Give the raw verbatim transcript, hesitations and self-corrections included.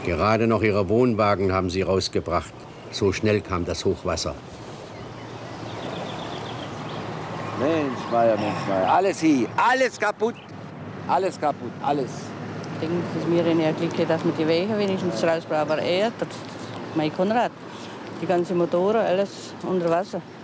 Gerade noch ihre Wohnwagen haben sie rausgebracht. So schnell kam das Hochwasser. Mensch, Meier, Mensch, Meier. Alles hier, alles kaputt. Alles kaputt, alles. Ich denke, dass wir in der Glück, dass wir die Wege wenigstens rausbrauchen. Aber er, das, mein Konrad, die ganzen Motoren, alles unter Wasser.